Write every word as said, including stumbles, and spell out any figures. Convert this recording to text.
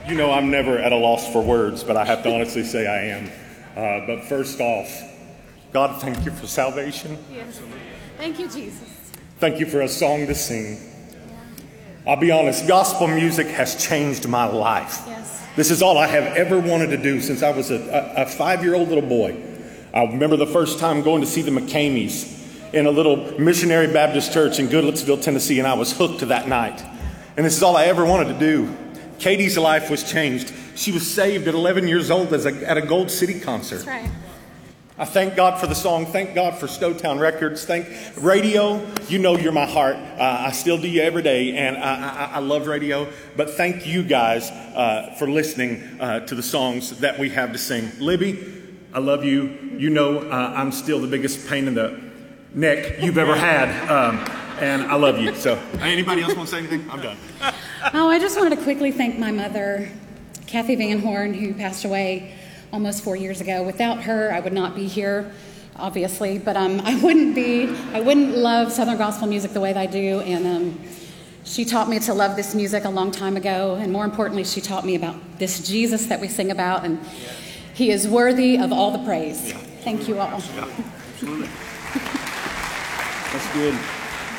You know I'm never at a loss for words, but I have to honestly say I am. Uh, but first off, God, thank you for salvation. Yes. Thank you, Jesus. Thank you for a song to sing. I'll be honest, gospel music has changed my life. Yes. This is all I have ever wanted to do since I was a, a, a five-year-old little boy. I remember the first time going to see the McCameys in a little missionary Baptist church in Goodlettsville, Tennessee, and I was hooked to that night. And this is all I ever wanted to do. Katie's life was changed. She was saved at eleven years old as a, at a Gold City concert. That's right. I thank God for the song. Thank God for Stowtown Records. Thank radio. You know you're my heart. Uh, I still do you every day, and I, I, I love radio. But thank you guys uh, for listening uh, to the songs that we have to sing. Libby, I love you. You know uh, I'm still the biggest pain in the neck you've ever had, um, and I love you. So, anybody else want to say anything? I'm done. Oh, I just wanted to quickly thank my mother, Kathy Van Horn, who passed away almost four years ago. Without her, I would not be here, obviously, but um, I wouldn't be, I wouldn't love Southern gospel music the way that I do, and um, she taught me to love this music a long time ago, and more importantly, she taught me about this Jesus that we sing about, and he is worthy of all the praise. Yeah. Thank you all. Yeah, absolutely. That's good.